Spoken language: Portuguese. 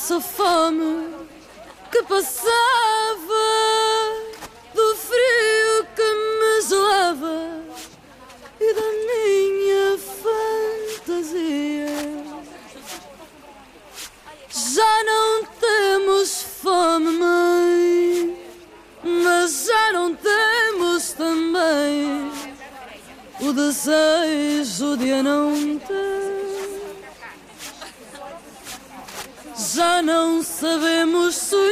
nossa fome que passava, do frio que me gelava e da minha fantasia. Já não temos fome, mãe, mas já não temos também o desejo de a não ter. Já não sabemos